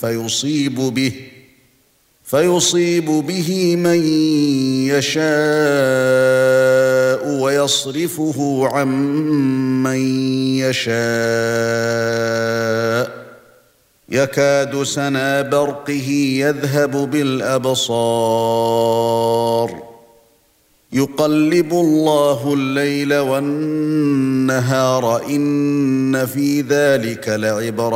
فيصيب به من يشاء ويصرفه عن من يشاء يكاد سنا برقه يذهب بالأبصار يقلب الله الليل والنهار إن في ذلك لعبرة